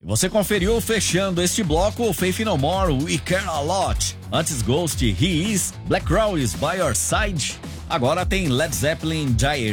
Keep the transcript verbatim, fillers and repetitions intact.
Você conferiu fechando este bloco Faith No More, We Care A Lot. Antes Ghost, He Is, Black Crowes, By Your Side. Agora tem Led Zeppelin, Dire